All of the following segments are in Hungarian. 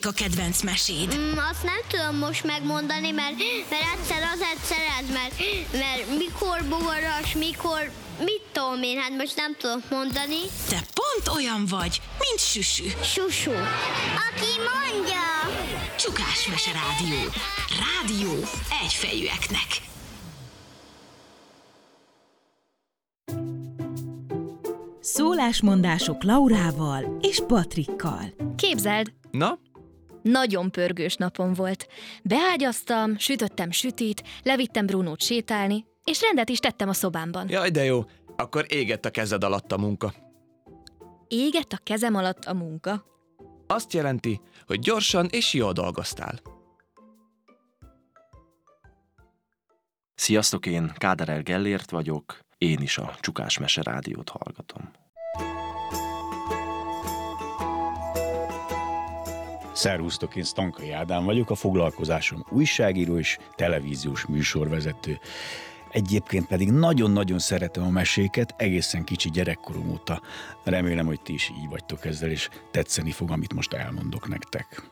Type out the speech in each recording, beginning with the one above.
melyik a kedvenc meséd? Azt nem tudom most megmondani, mert egyszer azért szeret, mert mikor bogaras, mikor, mit tudom én, hát most nem tudok mondani. Te pont olyan vagy, mint Süsü. Susu. Aki mondja. Csukás Mese Rádió. Rádió egyfejűeknek. Szólásmondások Laurával és Patrikkal. Képzeld, Na? nagyon pörgős napom volt. Beágyaztam, sütöttem sütit, levittem Brunót sétálni, és rendet is tettem a szobámban. Jaj, de jó. Akkor égett a kezed alatt a munka. Égett a kezem alatt a munka. Azt jelenti, hogy gyorsan és jól dolgoztál. Sziasztok, én Káderel Gellért vagyok, én is a Csukás Mese Rádiót hallgatom. Szervusztok, én Stankai Ádám vagyok, a foglalkozásom újságíró és televíziós műsorvezető. Egyébként pedig nagyon-nagyon szeretem a meséket, egészen kicsi gyerekkorom óta. Remélem, hogy ti is így vagytok ezzel, és tetszeni fog, amit most elmondok nektek.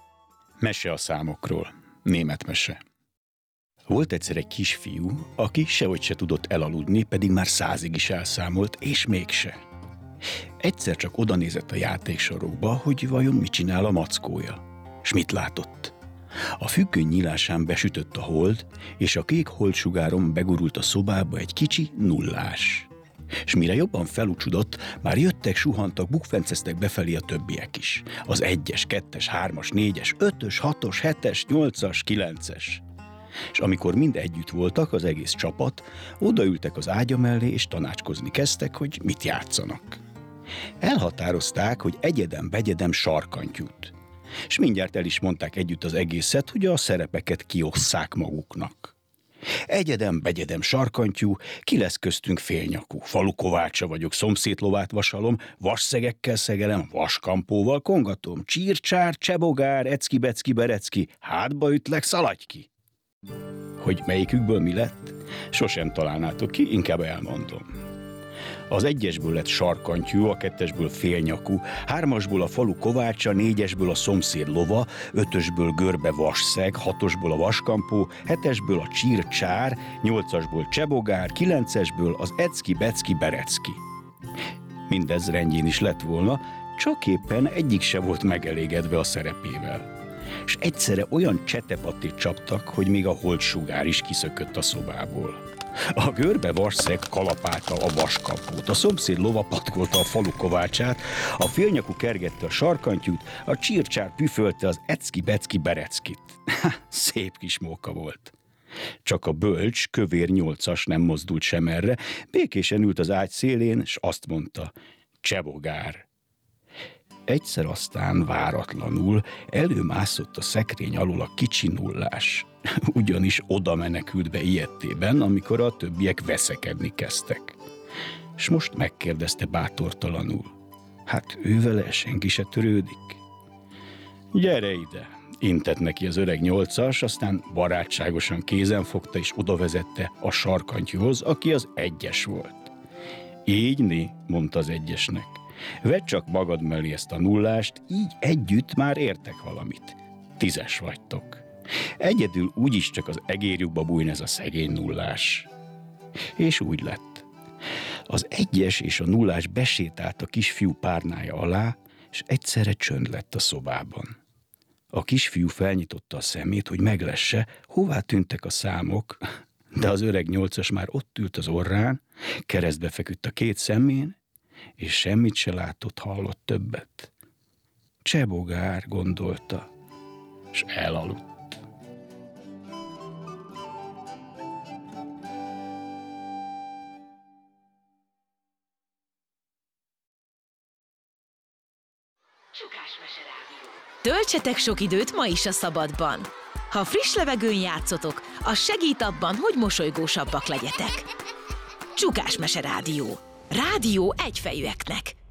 Mese a számokról. Német mese. Volt egyszer egy kisfiú, aki sehogy se tudott elaludni, pedig már 100-ig is elszámolt, és mégse. Egyszer csak odanézett a játéksarokba, hogy vajon mit csinál a mackója. S mit látott? A függöny nyílásán besütött a hold, és a kék holdsugáron begurult a szobába egy kicsi nullás. S mire jobban felucsudott, már jöttek, suhantak, bukfenceztek befelé a többiek is. Az 1-es, 2-es, 3-as, 4-es, 5-ös, 6-os, 7-es, 8-as, 9-es. És amikor mind együtt voltak, az egész csapat, odaültek az ágya mellé, és tanácskozni kezdtek, hogy mit játszanak. Elhatározták, hogy egyedem-begyedem sarkantyút. És mindjárt el is mondták együtt az egészet, hogy a szerepeket kiosszák maguknak. Egyedem-begyedem sarkantyú, ki lesz köztünk félnyakú, falukovácsa vagyok, szomszédlovát vasalom, vasszegekkel szegelem, vaskampóval kongatom, csírcsár, csebogár, ecki-becki, berecki, hátba ütlek, szaladj ki! Hogy melyikükből mi lett? Sosem találnátok ki, inkább elmondom. Az 1-esből lett sarkantyú, a 2-esből félnyakú, 3-asból a falu kovácsa, 4-esből a szomszéd lova, 5-ösből görbe vasszeg, 6-osból a vaskampó, 7-esből a csírcsár, 8-asból csebogár, 9-esből az ecki-becki, berecki. Mindez rendjén is lett volna, csak éppen egyik se volt megelégedve a szerepével. És egyszerre olyan csetepattit csaptak, hogy még a holdsugár is kiszökött a szobából. A görbe vasszeg kalapálta a vaskampót, a szomszéd lova patkolta a falu kovácsát, a félnyakú kergette a sarkantyút, a csírcsár püfölte az ecki-becki bereckit. Szép kis móka volt. Csak a bölcs, kövér 8-as nem mozdult sem erre, békésen ült az ágy szélén, s azt mondta, csebogár. Egyszer aztán váratlanul előmászott a szekrény alól a kicsi nullás. Ugyanis oda menekült be ijedtében, amikor a többiek veszekedni kezdtek. S most megkérdezte bátortalanul. Hát ővele senki se törődik? Gyere ide! Intett neki az öreg 8-as, aztán barátságosan kézen fogta és odavezette a sarkantyúhoz, aki az 1-es volt. Így, mondta az 1-esnek. Vedd csak magad mellé ezt a nullást, így együtt már értek valamit. 10-es vagytok. Egyedül úgyis csak az egérjukba bújn ez a szegény nullás. És úgy lett. Az 1-es és a nullás besétált a kisfiú párnája alá, és egyszerre csönd lett a szobában. A kisfiú felnyitotta a szemét, hogy meglesse, hová tűntek a számok, de az öreg 8-as már ott ült az orrán, keresztbe feküdt a 2 szemén, és semmit se látott, hallott többet. Csebogár, gondolta, s elaludt. Töltsetek sok időt ma is a szabadban. Ha friss levegőn játszotok, az segít abban, hogy mosolygósabbak legyetek. Csukás Mese Rádió. Rádió egyfejűeknek.